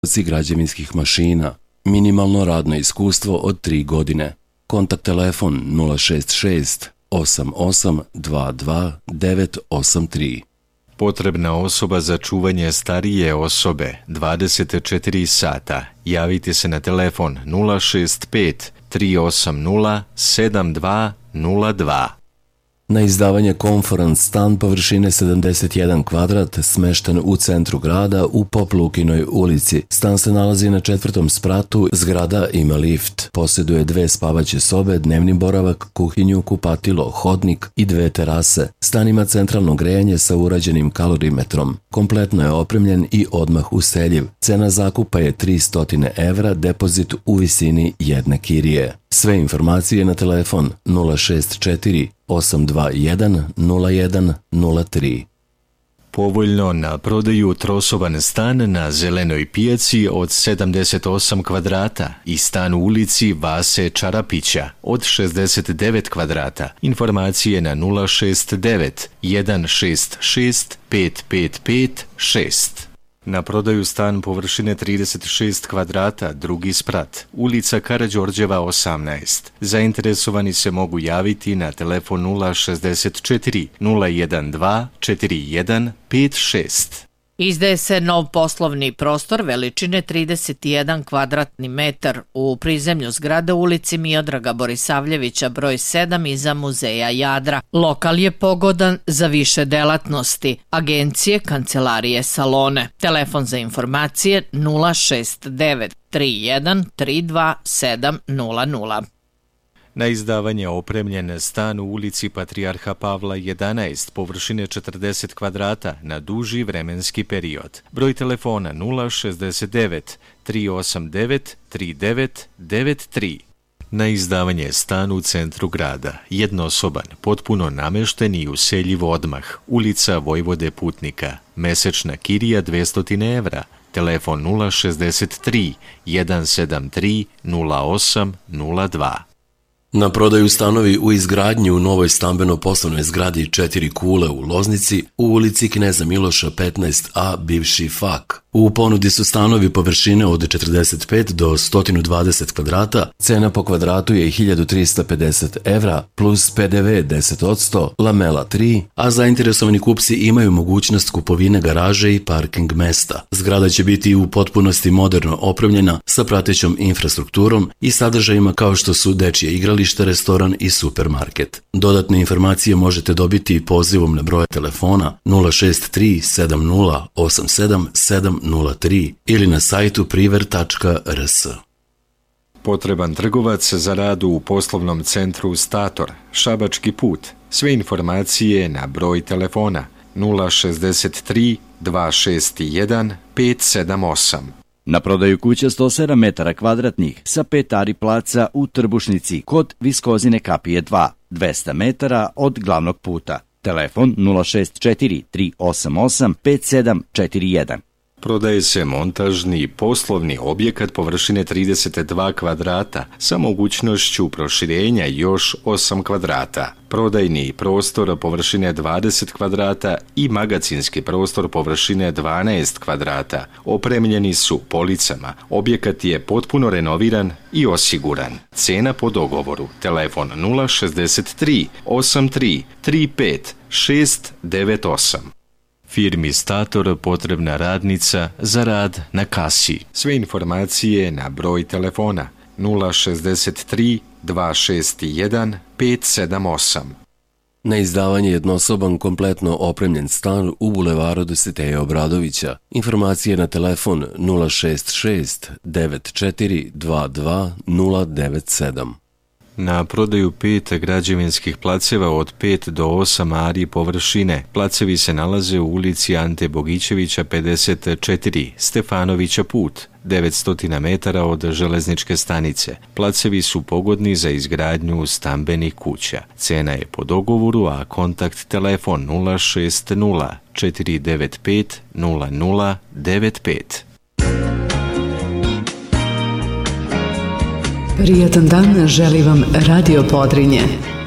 građevinskih mašina, minimalno radno iskustvo od 3 godine. Kontakt telefon 066 88 22 983. Potrebna osoba za čuvanje starije osobe 24 sata. Javite se na telefon 065 380 7202. Na izdavanje Conference stan površine 71 kvadrat smešten u centru grada u Poplukinoj ulici. Stan se nalazi na 4. spratu, zgrada ima lift. Posjeduje 2 spavaće sobe, dnevni boravak, kuhinju, kupatilo, hodnik i 2 terase. Stan ima centralno grejanje sa urađenim kalorimetrom. Kompletno je opremljen i odmah useljiv. Cena zakupa je 300 evra, depozit u visini 1 kirije. Sve informacije na telefon 064 821 0103. Povoljno na prodaju trosoban stan na Zelenoj pijaci od 78 kvadrata i stan u ulici Vase Čarapića od 69 kvadrata. Informacije na 069 166 5556. Na prodaju stan površine 36 kvadrata, drugi sprat, ulica Karađorđeva 18. Zainteresovani se mogu javiti na telefon 064 012 4156. Izdaje se nov poslovni prostor veličine 31 kvadratni metar u prizemlju zgrade u ulici Miodraga Borisavljevića broj 7 iza muzeja Jadra. Lokal je pogodan za više delatnosti, agencije, kancelarije, salone. Telefon za informacije 069 31 32 700. Na izdavanje opremljen stan u ulici Patrijarha Pavla 11, površine 40 kvadrata na duži vremenski period. Broj telefona 069 389 3993. Na izdavanje stan u centru grada, jednosoban, potpuno namešten i useljiv odmah, ulica Vojvode Putnika, mesečna kirija 200 evra, telefon 063 173 0802. Na prodaju stanovi u izgradnji u novoj stambeno-poslovnoj zgradi 4 kule u Loznici u ulici Kneza Miloša 15a, bivši FAK. U ponudi su stanovi površine od 45 do 120 kvadrata, cena po kvadratu je 1350 evra plus PDV 10%, lamela 3, a zainteresovani kupci imaju mogućnost kupovine garaže i parking mesta. Zgrada će biti u potpunosti moderno opremljena sa pratećom infrastrukturom i sadržajima kao što su dečje igralište, restoran i supermarket. Dodatne informacije možete dobiti pozivom na broje telefona 063 70 87 703 ili na sajtu priver.rs. Potreban trgovac za rad u poslovnom centru Stator, Šabački put. Sve informacije na broj telefona 063 261 578. Na prodaju kuća 107 metara kvadratnih sa 5 ari placa u Trbušnici kod Viskozine kapije 2, 200 metara od glavnog puta. Telefon 064 388 5741. Prodaje se montažni poslovni objekat površine 32 kvadrata sa mogućnošću proširenja još 8 kvadrata. Prodajni prostor površine 20 kvadrata i magacinski prostor površine 12 kvadrata. Opremljeni su policama. Objekat je potpuno renoviran i osiguran. Cena po dogovoru. Telefon 063 83 35 698. Firmi Stator potrebna radnica za rad na kasi. Sve informacije na broj telefona 063 261 578. Na izdavanje jednosoban kompletno opremljen stan u bulevaru Dositeja Obradovića. Informacije na telefon 066 94 22 097. Na prodaju 5 građevinskih placeva od 5 do 8 ari površine. Placevi se nalaze u ulici Ante Bogićevića 54, Stefanovića put, 900 metara od železničke stanice. Placevi su pogodni za izgradnju stambenih kuća. Cena je po dogovoru, a kontakt telefon 060 495 0095. Prijatan dan želi vam Radio Podrinje.